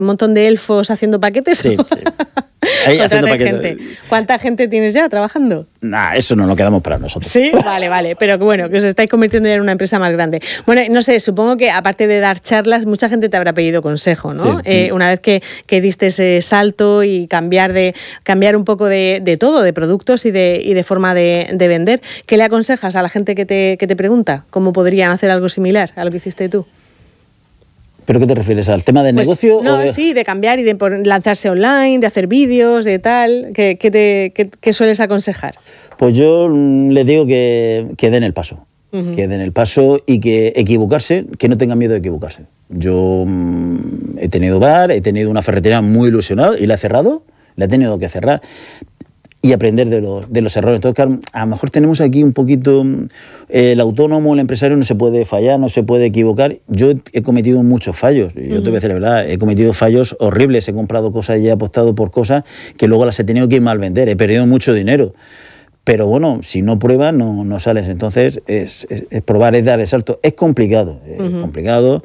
un montón de elfos haciendo paquetes. Sí, sí. Ahí haciendo paquetes. Gente. ¿Cuánta gente tienes ya trabajando? Nah, eso no lo quedamos para nosotros. Sí, vale, pero que bueno, que os estáis convirtiendo ya en una empresa más grande. Bueno, no sé, supongo que aparte de dar charlas, mucha gente te habrá pedido consejo, ¿no? Sí. Una vez que diste ese salto y cambiar un poco de todo, de productos y de forma de vender, ¿qué le aconsejas a la gente que te pregunta? ¿Cómo podrían hacer algo similar a lo que hiciste tú? ¿Pero qué te refieres? ¿Al tema de negocio? No, sí, de cambiar y de lanzarse online, de hacer vídeos, de tal. ¿Qué sueles aconsejar? Pues yo les digo que den el paso. Uh-huh. Que den el paso y que equivocarse, que no tengan miedo de equivocarse. Yo he tenido bar, he tenido una ferretería muy ilusionada y la he cerrado, la he tenido que cerrar. Y aprender de los errores. Entonces, claro, a lo mejor tenemos aquí un poquito... el autónomo, el empresario no se puede fallar, no se puede equivocar. Yo he cometido muchos fallos. Yo te voy a decir la verdad, he cometido fallos horribles. He comprado cosas y he apostado por cosas que luego las he tenido que mal vender. He perdido mucho dinero. Pero bueno, si no pruebas, no sales. Entonces, es probar, es dar el salto. Es complicado. Es complicado.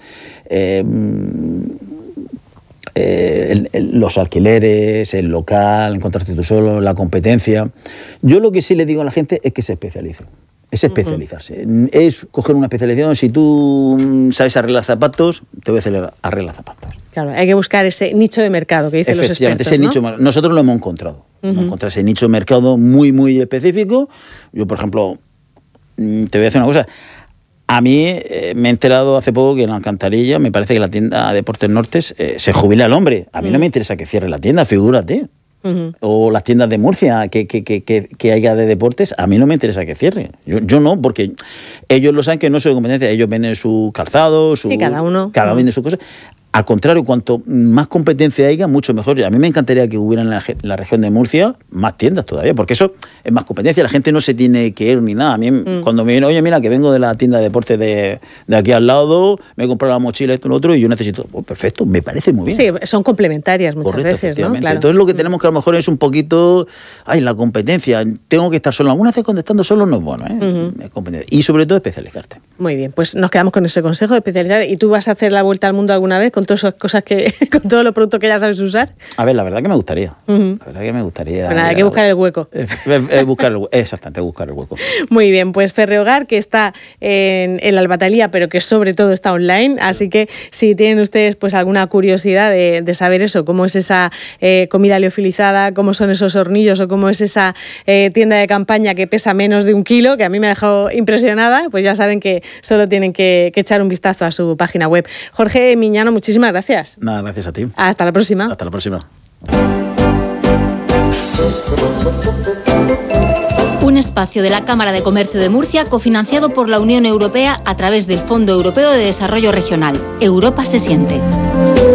Los alquileres, el local, encontrarte tú solo, la competencia. Yo lo que sí le digo a la gente es que se especialice. Es especializarse. Es coger una especialización. Si tú sabes arreglar zapatos, te voy a decir arregla zapatos. Claro, hay que buscar ese nicho de mercado que dicen los expertos, ese nicho, nosotros lo hemos encontrado. Hemos encontrado ese nicho de mercado muy, muy específico. Yo, por ejemplo, te voy a decir una cosa. A mí me he enterado hace poco que en Alcantarilla, me parece que la tienda Deportes Nortes se jubila el hombre. A mí no me interesa que cierre la tienda, figúrate. O las tiendas de Murcia que haya de deportes, a mí no me interesa que cierre. Yo no, porque ellos lo saben que no es su competencia. Ellos venden su calzado, cada uno vende su cosa. Al contrario, cuanto más competencia haya, mucho mejor. A mí me encantaría que hubiera en la región de Murcia más tiendas todavía, porque eso es más competencia. La gente no se tiene que ir ni nada. A mí, cuando me viene, oye, mira, que vengo de la tienda de deportes de aquí al lado, me he comprado la mochila, esto y lo otro, y yo necesito... Oh, perfecto, me parece muy bien. Sí, son complementarias muchas veces, ¿no? Claro. Entonces lo que tenemos que a lo mejor es un poquito... la competencia. Tengo que estar solo. Algunas veces contestando solo no es bueno, Y sobre todo especializarte. Muy bien, pues nos quedamos con ese consejo de especializar. ¿Y tú vas a hacer la vuelta al mundo alguna vez con todas esas cosas con todos los productos que ya sabes usar? A ver, la verdad que me gustaría. La verdad que me gustaría. Bueno, hay que buscar el hueco. Exactamente, buscar el hueco. Muy bien, pues Ferrehogar, que está en la Albatalía, pero que sobre todo está online, así que si tienen ustedes pues alguna curiosidad de saber eso, cómo es esa comida liofilizada, cómo son esos hornillos o cómo es esa tienda de campaña que pesa menos de 1 kilo, que a mí me ha dejado impresionada, pues ya saben que solo tienen que echar un vistazo a su página web. Jorge Miñano, muchísimas gracias. Nada, gracias a ti. Hasta la próxima. Hasta la próxima. Un espacio de la Cámara de Comercio de Murcia cofinanciado por la Unión Europea a través del Fondo Europeo de Desarrollo Regional. Europa se siente.